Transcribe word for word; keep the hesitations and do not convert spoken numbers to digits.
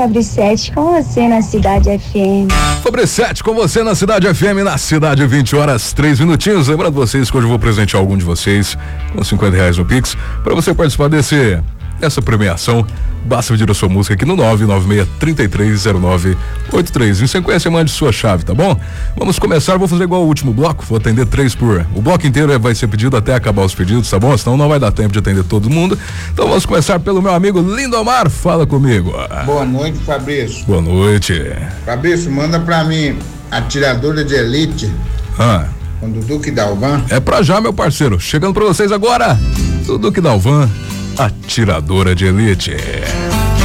Fabricete, com você na Cidade F M. Fabricete, com você na Cidade F M, na cidade, vinte horas, três minutinhos. Lembrando vocês que hoje eu vou presentear algum de vocês com cinquenta reais no Pix. Para você participar desse, dessa premiação, basta pedir a sua música aqui no nove nove seis, três três zero nove oito três. Em sequência, mande sua chave, tá bom? Vamos começar, vou fazer igual ao último bloco, vou atender três por... O bloco inteiro vai ser pedido até acabar os pedidos, tá bom? Senão não vai dar tempo de atender todo mundo. Então vamos começar pelo meu amigo Lindomar, fala comigo. Boa noite, Fabrício. Boa noite. Fabrício, manda pra mim Atiradora de Elite. Ah. Com o Duque Dalvan. É pra já, meu parceiro. Chegando pra vocês agora, do Duque Dalvan, Atiradora de Elite.